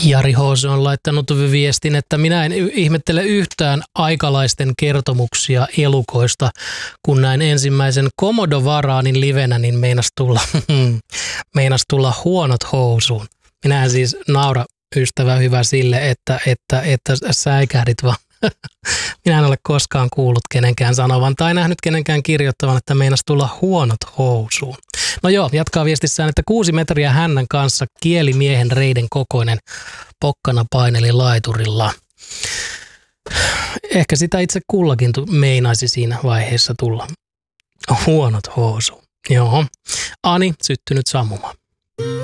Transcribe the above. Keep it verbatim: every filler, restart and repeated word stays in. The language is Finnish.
Jari Hoosu on laittanut viestin, että minä en ihmettele yhtään aikalaisten kertomuksia elukoista, kun näin ensimmäisen Komodo-varaanin livenä, niin meinas tulla, meinas tulla huonot housuun. Minä en siis naura, ystävä hyvä, sille, että, että, että säikähdit vaan. Minä en ole koskaan kuullut kenenkään sanovan tai nähnyt kenenkään kirjoittavan, että meinas tulla huonot housuun. No joo, jatkaa viestissään, että kuusi metriä hännän kanssa kielimiehen reiden kokoinen pokkana paineli laiturilla. Ehkä sitä itse kullakin meinaisi siinä vaiheessa tulla huonot housuun. Joo. Ani syttynyt sammumaan.